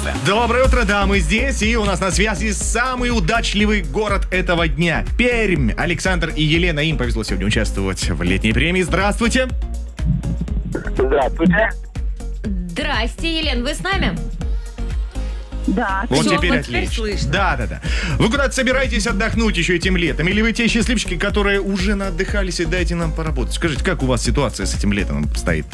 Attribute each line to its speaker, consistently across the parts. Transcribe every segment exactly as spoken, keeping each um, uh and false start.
Speaker 1: Доброе утро, да, мы здесь, и у нас на связи самый удачливый город этого дня — Пермь. Александр и Елена, им повезло сегодня участвовать в летней премии. Здравствуйте.
Speaker 2: Здравствуйте.
Speaker 3: Здрасте, Елен, вы с нами?
Speaker 4: Да.
Speaker 1: Вот
Speaker 3: Всё,
Speaker 1: теперь
Speaker 3: вот
Speaker 1: отлично.
Speaker 3: теперь слышно.
Speaker 1: Да, да, да. Вы куда-то собираетесь отдохнуть еще этим летом? Или вы те счастливчики, которые уже наотдыхались, и дайте нам поработать? Скажите, как у вас ситуация с этим летом стоит?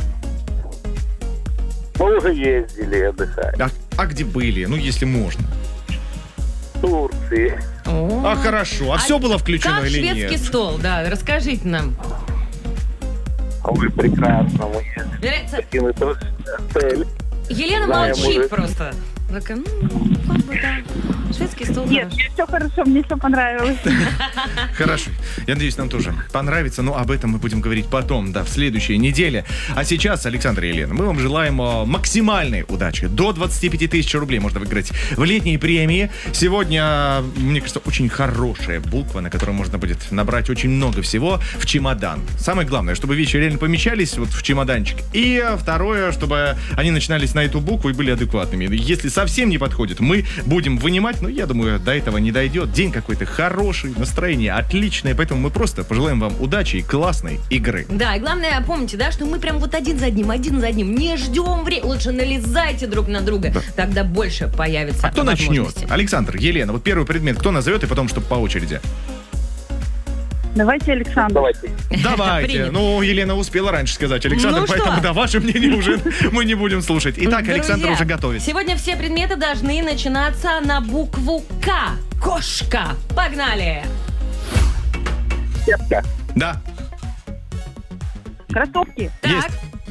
Speaker 2: Мы уже ездили отдыхать.
Speaker 1: А, а где были? Ну, если можно.
Speaker 2: В Турции.
Speaker 3: О.
Speaker 1: А хорошо. А, все было включено
Speaker 3: Как
Speaker 1: или
Speaker 3: шведский
Speaker 1: нет?
Speaker 3: стол, да, расскажите нам.
Speaker 2: Ой, прекрасно. Мы ездили
Speaker 3: Нравится?
Speaker 2: в один и тот же отель.
Speaker 3: Елена
Speaker 2: Знаем
Speaker 3: молчит
Speaker 2: уже.
Speaker 3: просто. Такая, ну, как бы, да. Шведский стол
Speaker 4: Нет,
Speaker 3: хороший.
Speaker 4: мне все хорошо, мне все понравилось.
Speaker 1: Хорошо. Я надеюсь, нам тоже понравится, но об этом мы будем говорить потом, да, в следующей неделе. А сейчас, Александр и Елена, мы вам желаем э, максимальной удачи. До двадцати пяти тысяч рублей можно выиграть в летней премии. Сегодня, мне кажется, очень хорошая буква, на которой можно будет набрать очень много всего в чемодан. Самое главное, чтобы вещи реально помещались вот в чемоданчик. И второе, чтобы они начинались на эту букву и были адекватными. Если совсем не подходит, мы будем вынимать, но я думаю, до этого не дойдет. День какой-то хороший, настроение отличное, поэтому мы просто пожелаем вам удачи и классной игры.
Speaker 3: Да, и главное, помните, да, что мы прям вот один за одним, один за одним. Не ждем времени, лучше налезайте друг на друга,
Speaker 1: Да.
Speaker 3: тогда больше появится
Speaker 1: А кто начнет?
Speaker 3: возможностей.
Speaker 1: Александр, Елена, вот первый предмет кто назовет, и потом, чтобы по очереди.
Speaker 4: Давайте, Александр.
Speaker 2: Давайте.
Speaker 1: Давайте.
Speaker 3: Принято.
Speaker 1: Ну, Елена успела раньше сказать, Александр,
Speaker 3: Ну
Speaker 1: поэтому,
Speaker 3: что?
Speaker 1: да, ваше мнение уже мы не будем слушать. Итак,
Speaker 3: Друзья,
Speaker 1: Александр уже готовится.
Speaker 3: Сегодня все предметы должны начинаться на букву К. Кошка. Погнали.
Speaker 2: Кепка.
Speaker 1: Да,
Speaker 4: Кроссовки.
Speaker 3: Так,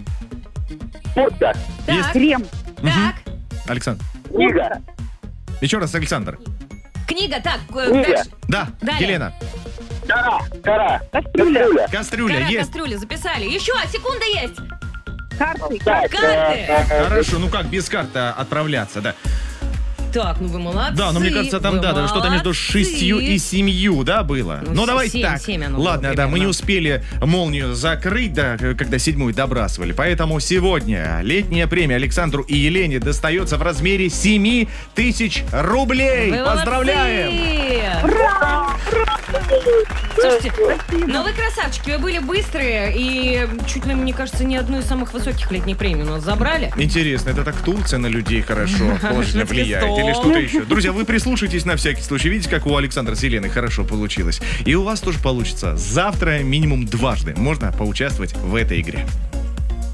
Speaker 2: Куртка.
Speaker 1: есть.
Speaker 3: так,
Speaker 4: Крем.
Speaker 3: так.
Speaker 1: Александр.
Speaker 2: Книга.
Speaker 1: Еще раз, Александр.
Speaker 3: Книга, так, э,
Speaker 2: Книга.
Speaker 3: дальше.
Speaker 1: Да,
Speaker 3: Далее.
Speaker 1: Елена.
Speaker 2: Кора. Кора.
Speaker 4: Кастрюля.
Speaker 2: Кастрюля.
Speaker 1: Кастрюля
Speaker 3: Кора,
Speaker 1: есть.
Speaker 3: кастрюля, записали. Еще, секунда есть.
Speaker 4: Карты.
Speaker 2: Так,
Speaker 3: Карты.
Speaker 2: э, э,
Speaker 1: Хорошо, ну как без карты отправляться, да?
Speaker 3: Так, ну вы молодцы.
Speaker 1: Да, но мне кажется, там,
Speaker 3: вы
Speaker 1: да, даже что-то между
Speaker 3: молодцы.
Speaker 1: шестью и семью, да, было?
Speaker 3: Ну,
Speaker 1: Ну, давайте
Speaker 3: семь,
Speaker 1: так.
Speaker 3: семь оно было
Speaker 1: Ладно, да, мы не
Speaker 3: примерно.
Speaker 1: успели молнию закрыть, да, когда седьмую добрасывали. Поэтому сегодня летняя премия Александру и Елене достается в размере семи тысяч рублей.
Speaker 3: Вы
Speaker 1: Поздравляем!
Speaker 3: молодцы. Слушайте, ну вы красавчики, вы были быстрые, и чуть ли, мне кажется, ни одну из самых высоких летних премий у нас забрали.
Speaker 1: Интересно, это так Турция на людей хорошо положительно
Speaker 3: Шведский
Speaker 1: влияет
Speaker 3: стол.
Speaker 1: или что-то еще? Друзья, вы прислушайтесь на всякий случай. Видите, как у Александра с Еленой хорошо получилось. И у вас тоже получится. Завтра минимум дважды можно поучаствовать в этой игре.